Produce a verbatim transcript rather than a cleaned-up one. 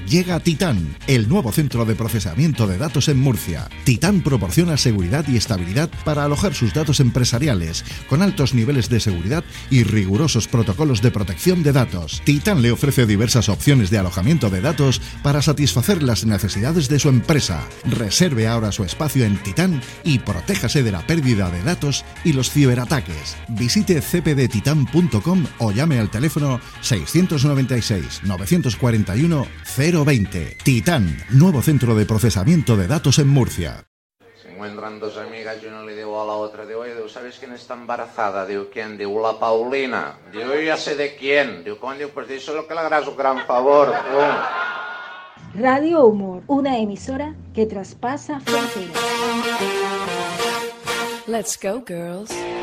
Llega Titán, el nuevo centro de procesamiento de datos en Murcia. Titán proporciona seguridad y estabilidad para alojar sus datos empresariales, con altos niveles de seguridad y rigurosos protocolos de protección de datos. Titán le ofrece diversas opciones de alojamiento de datos para satisfacer las necesidades de su empresa. Reserve ahora su espacio en Titán y protéjase de la pérdida de datos y los ciberataques. Visite c p d titan punto com o llame al teléfono seiscientos noventa y seis, novecientos cuarenta y uno, cero veinte. Titán, nuevo centro de procesamiento de datos en Murcia. Se encuentran dos amigas y uno le digo a la otra, digo, oye, ¿sabes quién está embarazada? Digo, ¿quién? Digo, la Paulina. Digo, yo ya sé de quién. Digo, ¿cómo? Digo, pues eso es lo que le harás un gran favor. Tú. Radio Humor, una emisora que traspasa fronteras. Let's go, girls.